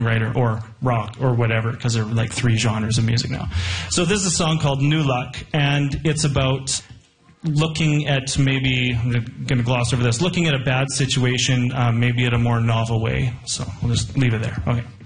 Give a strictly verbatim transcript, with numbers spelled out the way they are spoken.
right, or, or rock, or whatever, because there are like three genres of music now. So this is a song called New Luck, and it's about looking at maybe, I'm going to gloss over this, looking at a bad situation, um, maybe in a more novel way. So we'll just leave it there. Okay.